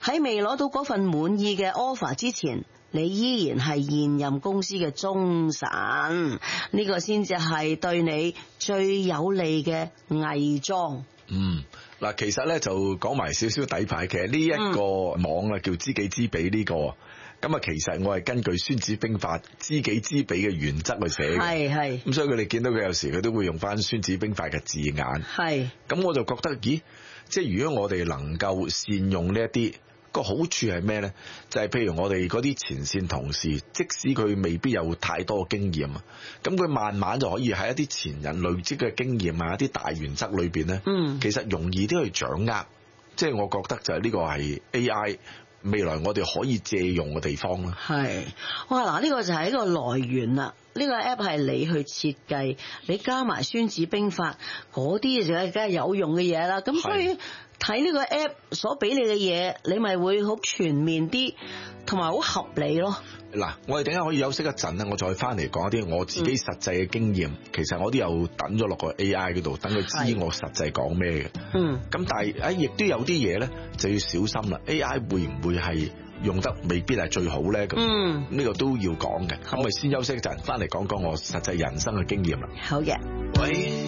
喺未攞到嗰份滿意嘅 offer 之前，你依然係現任公司嘅忠臣，呢個先至係對你最有利嘅偽裝。 嗱，其實咧就講埋少少底牌，其實呢一個網啊叫知己知彼呢個，咁啊其實我係根據《孫子兵法》知己知彼嘅原則去寫嘅， 係咁所以佢哋見到佢有時佢都會用翻《孫子兵法》嘅字眼， 係， 咁我就覺得，咦，即係如果我哋能夠善用呢一啲。個好處係咩呢？就係譬如我哋嗰啲前線同事，即使佢未必有太多經驗啊，咁佢慢慢就可以喺一啲前人累積嘅經驗啊，一啲大原則裏邊呢，其實容易啲去掌握。即係我覺得就係呢個係 AI 未來我哋可以借用嘅地方啦。 係，哇嗱，呢個就係一個來源啦。呢個 app 係你去設計，你加埋《孫子兵法》嗰啲就梗係有用嘅嘢啦。咁所以睇呢個 app 所俾你嘅嘢，你咪會好全面啲，同埋好合理咯。 嗱，我哋等下可以休息一陣啦，我再翻嚟講一啲我自己實際嘅經驗。其實我都有等咗落個 AI 嗰度，等佢知我實際講咩嘅。咁但係亦都有啲嘢咧就要小心啦。AI 會唔會係用得未必係最好咧？咁呢個都要講嘅。咁我哋先休息一陣，翻嚟講講我實際人生嘅經驗啦。 好嘅。